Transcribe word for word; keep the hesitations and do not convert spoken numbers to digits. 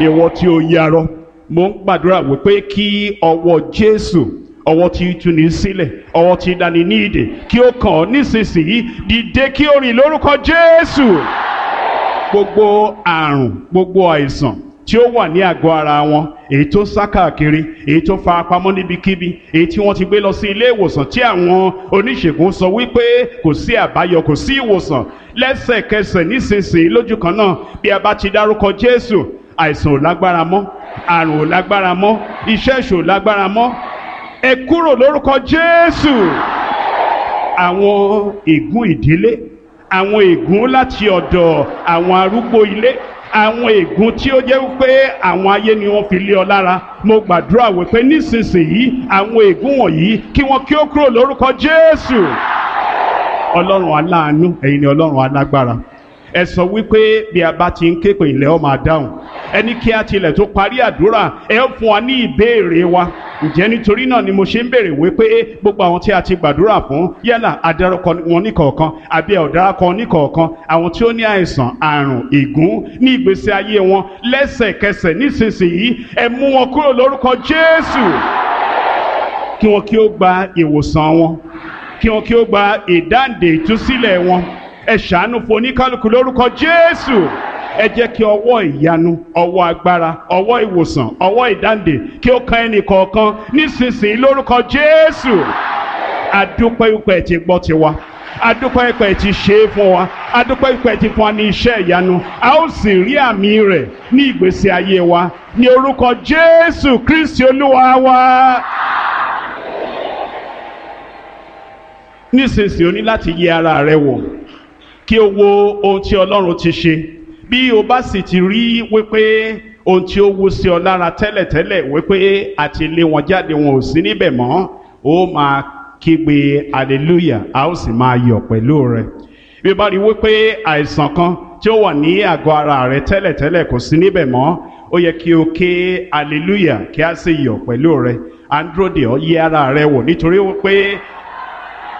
ìwọ tí ó yarọ, mo ń gbàdúrà wípé kí ọwọ́ Jésù, ọwọ́ tí í túni sílẹ̀, ọwọ́ tí í dáni ní ìdè, kí ó kàn ọ́ nísinsìnyí. Dìde kí ó rìn lórúkọ Jésù. Gbogbo àrùn, gbogbo àìsàn tí ó wà ní àgọ́ ara wọn, èyí tó sá káàkiri, èyí tó fara pamọ́ níbikíbi, èyí tí wọ́n ti gbé lọ sí ilé ìwòsàn tí àwọn oníṣègùn sọ wípé kò sí àbáyọ, kò sí ìwòsàn, lẹ́sẹ̀kẹsẹ̀ nísinsìnyí lójú kan náà, bí a bá ti dárúkọ Jésù, àìsàn ò lágbára mọ́, àrùn ò lágbára mọ́, iṣẹ́ èṣù ò lágbára mọ́. Ẹ kúrò lórúkọ Jésù. Àwọn ègún ìdílé, àwọn ègún láti ọ̀dọ̀ àwọn arúgbó ilé, àwọn ègún tí ó jẹ́ wípé àwọn ayé ni wọ́n fi lé ọ lára, mo gbàdúrà wípé nísinsìnyí àwọn ègún wọ̀nyí kí wọ́n kí ó kúrò lórúkọ Jésù. Ọlọ́run aláàánú, ẹ̀yin ni Ọlọ́run alágbára. Ẹ sọ wípé bí a bá ti ń ké pè ilẹ̀ ó máa dáhùn. Ẹni kí a tilẹ̀ tó parí àdúrà, ẹ ó fún wa ní ìbéèrè wa. Ǹjẹ́ nítorí náà ni mo ṣe ń béèrè wípé gbogbo àwọn tí a ti gbàdúrà fún, yálà adarúkọ wọn níkọ̀ọ̀kan àbí ọ̀daràkọ níkọ̀ọ̀kan, àwọn tí ó ní àìsàn, àrùn, ègún ní ìgbésí ayé wọn, lẹ́sẹ̀kẹsẹ̀ nísinsìnyí ẹ mú wọn kúrò lórúkọ Jésù. Kí wọn kí ó gba ìwòsàn wọn, kí wọn kí ó gba ìdáǹdè ìtúsílẹ̀ wọn. Ẹ ṣàánú fún oníkálukú lórúkọ Jésù. Ẹ jẹ́ kí ọwọ́ ìyanu, ọwọ́ agbára, ọwọ́ ìwòsàn, ọwọ́ ìdáǹdè kí ó kan ẹnì kọ̀ọ̀kan nísinsìnyí lórúkọ Jésù. Adúpẹ́ wípé ti gbọ́ tiwa, adúpẹ́ wípé ti ṣe é fún wa, adúpẹ́ wípé ti fún wa ní iṣẹ́ ìyanu, a ó sì rí àmì rẹ̀ ní ìgbésí ayé wa ní orúkọ Jésù Kristi Olúwa wa. Nísinsìnyí o ní láti yẹ ara rẹ wò kí o wo ohun tí Ọlọ́run ti ṣe. Bí o bá sì ti rí wípé ohun tí ó wú sí ọ lára tẹ́lẹ̀tẹ́lẹ̀ wípé àti lé wọn jáde wọn ò sí níbẹ̀ mọ́, ó máa kígbe hallelujah, a ó sì máa yọ̀ pẹ̀lú rẹ. Bí o bá rí wípé àìsàn kan tí ó wà ní àgọ́ ara rẹ tẹ́lẹ̀tẹ́lẹ̀ kò sí níbẹ̀ mọ́, ó yẹ kí o ké hallelujah kí a sì yọ̀ pẹ̀lú rẹ. À ń dúró dè ọ́, yẹ ara rẹ wò nítorí wípé